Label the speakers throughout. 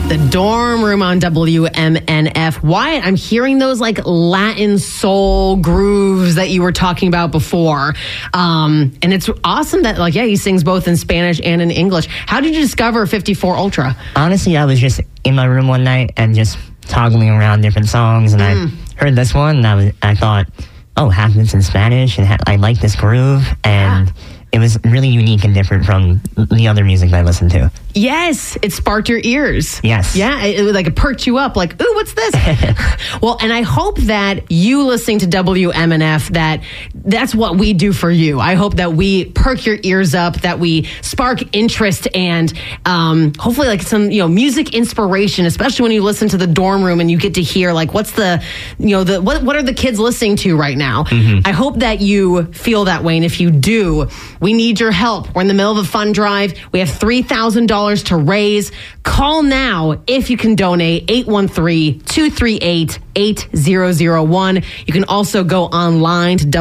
Speaker 1: The Dorm Room on WMNF. Wyatt, I'm hearing those like Latin soul grooves that you were talking about before. And it's awesome that he sings both in Spanish and in English. How did you discover 54 Ultra?
Speaker 2: Honestly, I was just in my room one night and just toggling around different songs, and I heard this one, and I thought, oh, half of it's in Spanish, and I like this groove, and it was really unique and different from the other music I listened to.
Speaker 1: Yes, it sparked your ears.
Speaker 2: Yes.
Speaker 1: Yeah, it perked you up like, ooh, what's this? Well, and I hope that you listening to WMNF, that's what we do for you. I hope that we perk your ears up, that we spark interest and hopefully like some, music inspiration, especially when you listen to The Dorm Room and you get to hear like what's the, what are the kids listening to right now? Mm-hmm. I hope that you feel that way. And if you do, we need your help. We're in the middle of a fund drive. We have $3,000 to raise. Call now if you can donate, 813-238-8001. You can also go online to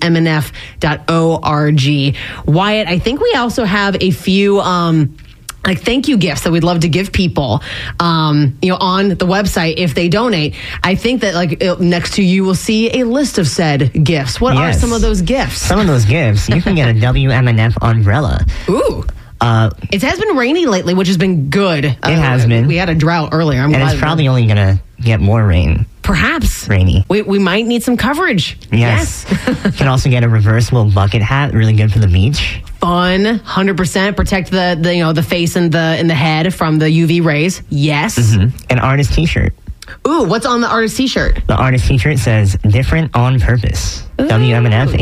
Speaker 1: WMNF.org. Wyatt, I think we also have a few thank you gifts that we'd love to give people, on the website if they donate. I think that next to you will see a list of said gifts. What are some of those gifts?
Speaker 2: Some of those gifts, you can get a WMNF umbrella.
Speaker 1: Ooh. It has been rainy lately, which has been good. It
Speaker 2: has been.
Speaker 1: We had a drought earlier.
Speaker 2: And it's probably only going to get more rain.
Speaker 1: Perhaps.
Speaker 2: Rainy.
Speaker 1: We might need some coverage.
Speaker 2: Yes. You can also get a reversible bucket hat, really good for the beach.
Speaker 1: Fun, 100%. Protect the face and the head from the UV rays. Yes.
Speaker 2: Mm-hmm. An artist t-shirt.
Speaker 1: Ooh, what's on the artist t-shirt?
Speaker 2: The artist t-shirt says "Different on Purpose." Ooh. WMNF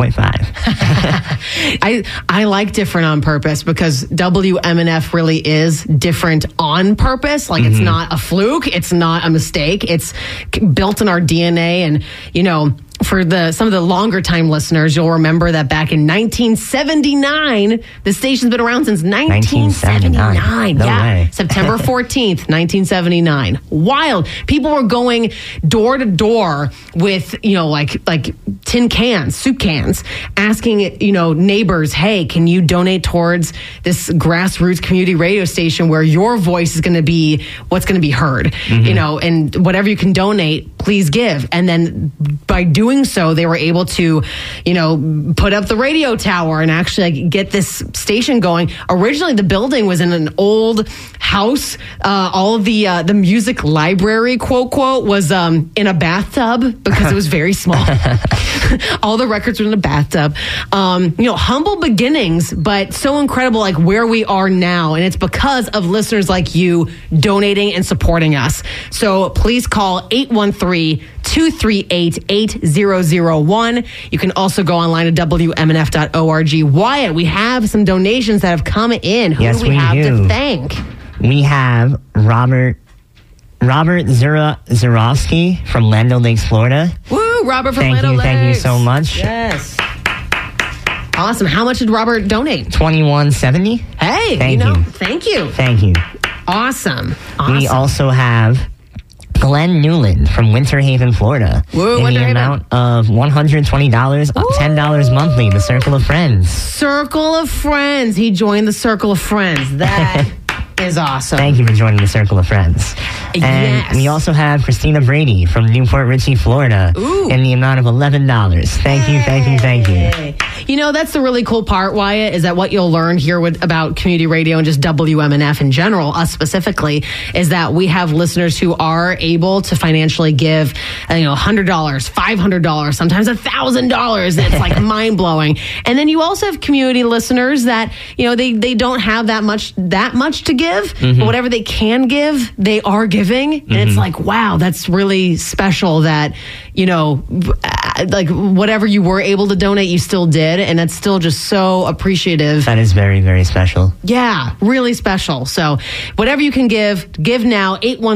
Speaker 2: 88.5.
Speaker 1: I like different on purpose because WMNF really is different on purpose. It's not a fluke. It's not a mistake. It's built in our DNA. And, for some of the longer time listeners, you'll remember that back in 1979, the station's been around since 1979.
Speaker 2: No way.
Speaker 1: September 14th, 1979. Wild. People were going door to door with, like tin cans, soup cans, asking, neighbors, hey, can you donate towards this grassroots community radio station where your voice is going to be what's going to be heard, and whatever you can donate, please give. And then by doing so, they were able to, put up the radio tower and actually get this station going. Originally, the building was in an old house. All of the music library, quote, was in a bathtub because it was very small. All the records were in a bathtub. Humble beginnings, but so incredible, like where we are now. And it's because of listeners like you donating and supporting us. So please call 813-238-8001. You can also go online to WMNF.org. Wyatt, we have some donations that have come in. Who do we have to thank?
Speaker 2: We have Robert Zarowski from Land O'Lakes, Florida.
Speaker 1: Woo, Robert from Land O'Lakes.
Speaker 2: Thank you so much.
Speaker 1: Yes. Awesome. How much did Robert donate?
Speaker 2: $21.70.
Speaker 1: Hey, thank you.
Speaker 2: Thank you.
Speaker 1: Awesome.
Speaker 2: We also have Glenn Newland from Winter Haven, Florida.
Speaker 1: Woo,
Speaker 2: in the amount of $120, $10 monthly, the Circle of Friends.
Speaker 1: Circle of Friends. He joined the Circle of Friends. That is awesome.
Speaker 2: Thank you for joining the Circle of Friends. And we also have Christina Brady from Newport Richey, Florida, in the amount of $11. Thank you.
Speaker 1: That's the really cool part, Wyatt, is that what you'll learn here about community radio and just WMNF in general, us specifically, is that we have listeners who are able to financially give, $100, $500, sometimes $1,000. It's like mind blowing. And then you also have community listeners that, they don't have that much to give, but whatever they can give, they are giving. And it's like, wow, that's really special that, like whatever you were able to donate, you still did. And that's still just so appreciative.
Speaker 2: That is very, very special.
Speaker 1: Yeah, really special. So whatever you can give now,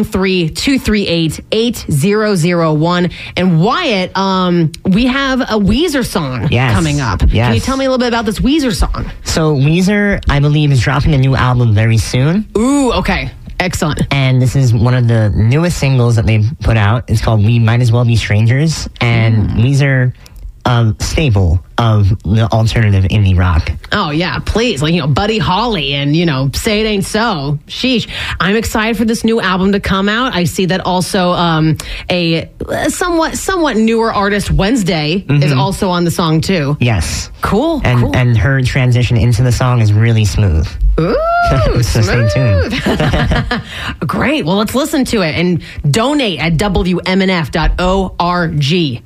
Speaker 1: 813-238-8001. And Wyatt, we have a Weezer song coming up.
Speaker 2: Yes.
Speaker 1: Can you tell me a little bit about this Weezer song?
Speaker 2: So Weezer, I believe, is dropping a new album very soon.
Speaker 1: Ooh, okay. Excellent.
Speaker 2: And this is one of the newest singles that they put out. It's called We Might As Well Be Strangers. And Weezer staple of the alternative indie rock.
Speaker 1: Oh, yeah, please. Like, Buddy Holly and, Say It Ain't So. Sheesh. I'm excited for this new album to come out. I see that also a somewhat newer artist, Wednesday, is also on the song, too.
Speaker 2: Yes.
Speaker 1: Cool.
Speaker 2: And her transition into the song is really smooth.
Speaker 1: Ooh,
Speaker 2: so stay tuned.
Speaker 1: Great. Well, let's listen to it and donate at WMNF.org.